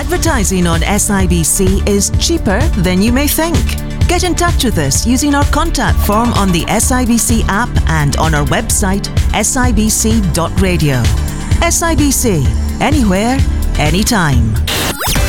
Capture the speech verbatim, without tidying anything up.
Advertising on S I B C is cheaper than you may think. Get in touch with us using our contact form on the S I B C app and on our website s i b c dot radio. S I B C, anywhere, anytime.